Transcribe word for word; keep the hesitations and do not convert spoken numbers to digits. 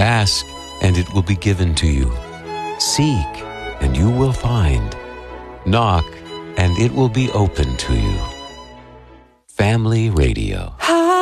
Ask, and it will be given to you. Seek, and you will find. Knock, and it will be open to you. Family Radio.